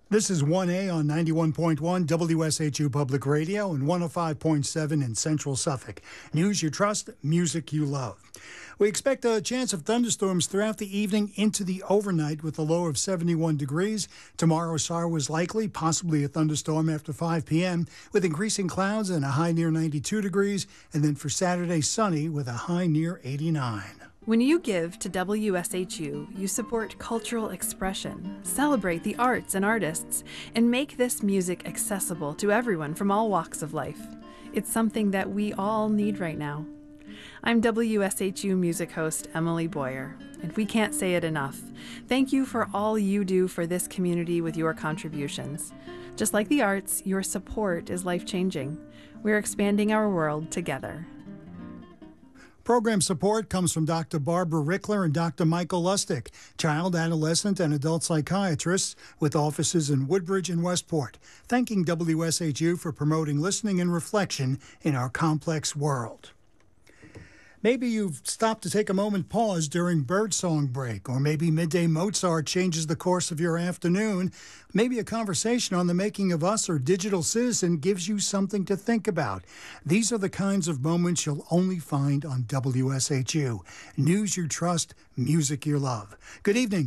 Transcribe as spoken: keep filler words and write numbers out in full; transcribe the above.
This is one A on ninety-one point one W S H U Public Radio and one oh five point seven in Central Suffolk. News you trust, music you love. We expect a chance of thunderstorms throughout the evening into the overnight with a low of seventy-one degrees. Tomorrow, shower is likely, possibly a thunderstorm after five p.m. with increasing clouds and a high near ninety-two degrees. And then for Saturday, sunny with a high near eighty-nine. When you give to W S H U, you support cultural expression, celebrate the arts and artists, and make this music accessible to everyone from all walks of life. It's something that we all need right now. I'm W S H U music host Emily Boyer, and we can't say it enough. Thank you for all you do for this community with your contributions. Just like the arts, your support is life-changing. We're expanding our world together. Program support comes from Doctor Barbara Rickler and Doctor Michael Lustig, child, adolescent, and adult psychiatrists with offices in Woodbridge and Westport, thanking W S H U for promoting listening and reflection in our complex world. Maybe you've stopped to take a moment pause during birdsong break, or maybe Midday Mozart changes the course of your afternoon. Maybe a conversation on the making of us or Digital Citizen gives you something to think about. These are the kinds of moments you'll only find on W S H U. News you trust, music you love. Good evening.